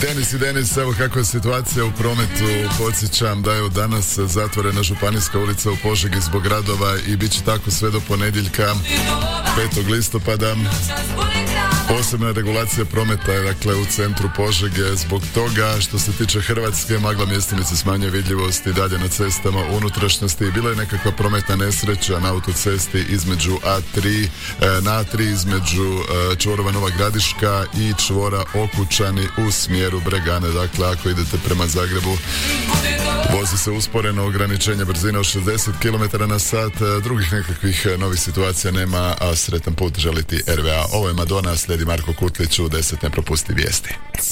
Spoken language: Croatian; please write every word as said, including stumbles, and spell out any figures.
Denis i Denis, evo kakva je situacija u prometu. Podsjećam da je od danas zatvorena Županijska ulica u Požegi zbog radova i bit će tako sve do ponedjeljka petog listopada. Posebna regulacija prometa je dakle u centru Požege zbog toga što se tiče Hrvatske, magla mjestimice smanjuje vidljivost i dalje na cestama unutrašnjosti. Bila je nekakva prometna nesreća na autocesti između A tri, na A tri između čvorova Nova Gradiška i čvora Okučani u smjeru Bregane. Dakle, ako idete prema Zagrebu, vozi se usporeno, ograničenje brzine od šezdeset kilometara na sat. Drugih nekakvih novih situacija nema, a sretan put želi ti R V A. Ovo je Madonna, slijedi Marko Kutlić u deset, ne propusti vijesti.